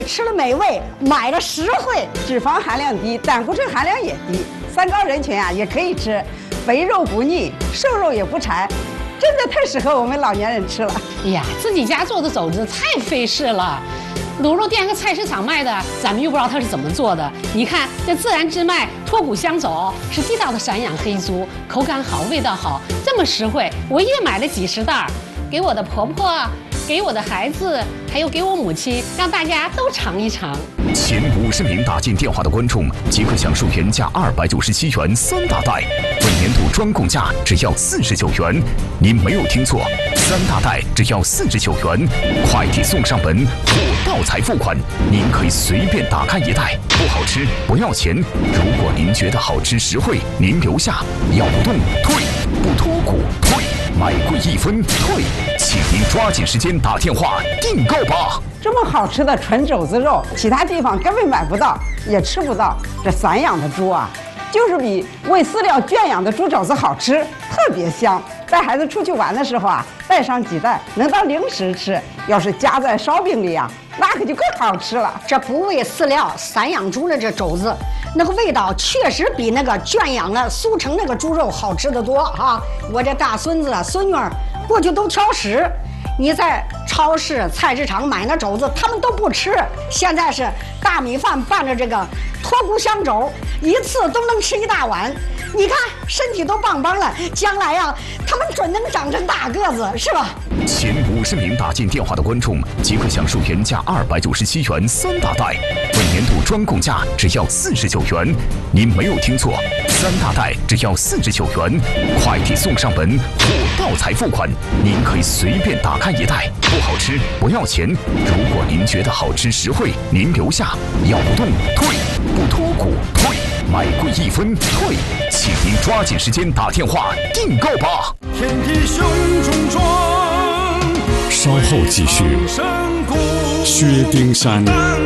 吃了美味，买了实惠，脂肪含量低，胆固醇含量也低，三高人群啊也可以吃，肥肉不腻，瘦肉也不馋，真的太适合我们老年人吃了。 哎呀，自己家做的肘子太费事了，卤肉店和菜市场卖的，咱们又不知道它是怎么做的。你看这自然之脉脱骨香肘是地道的散养黑猪，口感好，味道好，这么实惠，我也买了几十袋，给我的婆婆，给我的孩子，还有给我母亲，让大家都尝一尝。 前50名打进电话的观众即可享受原价297元3大袋，本年度专供价只要49元。您没有听错，3大袋只要49元，快递送上门，货到才付款。您可以随便打开一袋，不好吃不要钱。如果您觉得好吃实惠，您留下，咬不动退，不脱骨退，买贵1分退，请您抓紧时间打电话订购吧。 这么好吃的纯肘子肉，其他地方根本买不到，也吃不到。这散养的猪啊，就是比喂饲料圈养的猪肘子好吃，特别香。带孩子出去玩的时候啊，带上几袋，能当零食吃。要是夹在烧饼里啊，那可就更好吃了。 这不喂饲料散养猪的这肘子，那个味道确实比那个圈养的速成那个猪肉好吃得多啊！我这大孙子孙女儿过去都挑食。你在超市、菜市场买那肘子，他们都不吃。现在是大米饭拌着这个脱骨香肘，一次都能吃1大碗。你看身体都棒棒了，将来呀，他们准能长成大个子，是吧？ 前50名打进电话的观众即可享受原价297元3大袋，本年度专供价只要49元。您没有听错，3大袋只要49元，快递送上门，货到才付款。您可以随便打开一袋，不好吃不要钱。如果您觉得好吃实惠，您留下，咬不动退，不脱骨退，买贵1分退，请您抓紧时间打电话订购吧。 天地雄中壮， 稍后继续。薛丁山，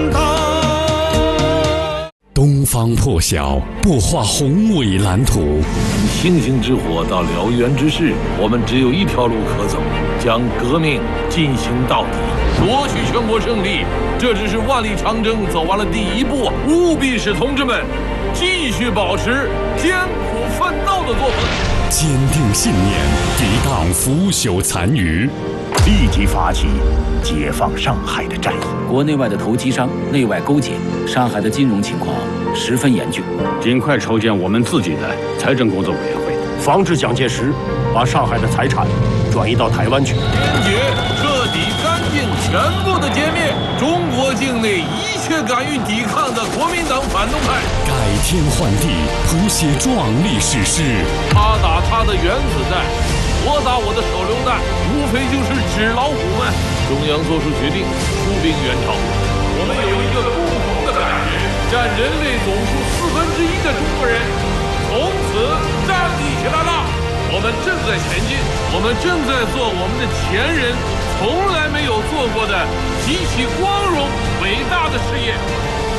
东方破晓，擘画宏伟蓝图。 星星之火到燎原之势，我们只有一条路可走，将革命进行到底，夺取全国胜利。这只是万里长征走完了第1步，务必使同志们继续保持艰苦奋斗的作风， 坚定信念，抵挡腐朽残余， 立即发起解放上海的战役。 国内外的投机商内外勾结，上海的金融情况十分严峻， 尽快筹建我们自己的财政工作委员会，防止蒋介石把上海的财产转移到台湾去。 坚决、彻底、干净、全部的歼灭中国境内一切敢于抵抗的国民党反动派， 改天换地，谱写壮丽史诗。 他打他的原子弹，我打我的手榴弹，无非就是纸老虎们。中央做出决定，出兵援朝。我们有一个共同的感觉，占人类总数1/4的中国人从此站立起来了。我们正在前进，我们正在做我们的前人从来没有做过的极其光荣伟大的事业。